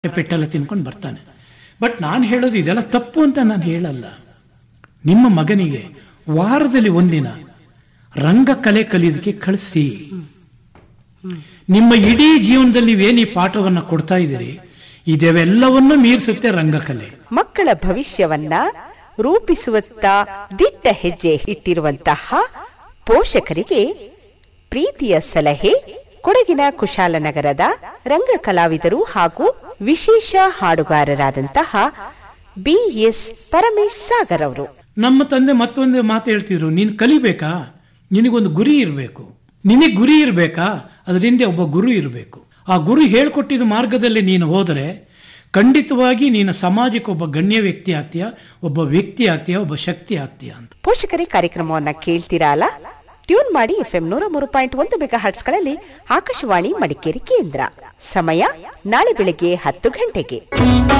ಪೆಟ್ಟೆಲ್ಲ ತಿನ್ಕೊಂಡು ಬರ್ತಾನೆ. ಬಟ್ ನಾನು ಹೇಳೋದು ಇದೆಲ್ಲ ತಪ್ಪು ಅಂತ ನಾನು ಹೇಳಲ್ಲ. ನಿಮ್ಮ ಮಗನಿಗೆ ವಾರದಲ್ಲಿ ಒಂದಿನ ರಂಗಕಲೆ ಕಲಿಯೋದಕ್ಕೆ ಕಳಿಸಿ. ನಿಮ್ಮ ಇಡೀ ಜೀವನದಲ್ಲಿ ನೀವೇನು ಈ ಪಾಠವನ್ನು ಕೊಡ್ತಾ ಇದ್ದೀರಿ, ಇದೆಲ್ಲವನ್ನೂ ಮೀರಿಸುತ್ತೆ ರಂಗಕಲೆ. ಮಕ್ಕಳ ಭವಿಷ್ಯವನ್ನ ರೂಪಿಸುವತ್ತ ದಿಟ್ಟ ಹೆಜ್ಜೆ ಇಟ್ಟಿರುವಂತಹ ಪೋಷಕರಿಗೆ ಪ್ರೀತಿಯ ಸಲಹೆ ಕೊಡಗಿನ ಕುಶಾಲನಗರದ ರಂಗ ಕಲಾವಿದರು ಹಾಗೂ ವಿಶೇಷ ಹಾಡುಗಾರರಾದಂತಹ BS ಪರಮೇಶ್ ಸಾಗರ್ ಅವರು. ನಮ್ಮ ತಂದೆ ಮತ್ತೊಂದು ಮಾತು ಹೇಳ್ತಿದ್ರು, ನೀನು ಕಲಿಬೇಕಾ, ನಿನಗೊಂದು ಗುರಿ ಇರಬೇಕು. ನಿನಗೆ ಗುರಿ ಇರಬೇಕಾ, ಅದರಿಂದ ಒಬ್ಬ ಗುರು ಇರಬೇಕು. ಆ ಗುರು ಹೇಳ್ಕೊಟ್ಟಿದ್ದ ಮಾರ್ಗದಲ್ಲಿ ನೀನು ಹೋದರೆ ಖಂಡಿತವಾಗಿ ನೀನು ಸಮಾಜಕ್ಕೆ ಒಬ್ಬ ಗಣ್ಯ ವ್ಯಕ್ತಿ ಆಗ್ತೀಯಾ, ಒಬ್ಬ ವ್ಯಕ್ತಿ ಆಗ್ತೀಯಾ, ಒಬ್ಬ ಶಕ್ತಿ ಆಗ್ತೀಯಾ ಅಂತ. ಪೋಷಕರೇ ಕಾರ್ಯಕ್ರಮವನ್ನ ಕೇಳ್ತೀರಲ್ಲ, ಟ್ಯೂನ್ ಮಾಡಿ FM 103.1 ಮೆಗಾಹರ್ಟ್ಸ್ಗಳಲ್ಲಿ ಆಕಾಶವಾಣಿ ಮಡಿಕೇರಿ ಕೇಂದ್ರ. ಸಮಯ ನಾಳೆ ಬೆಳಗ್ಗೆ 10 ಗಂಟೆಗೆ.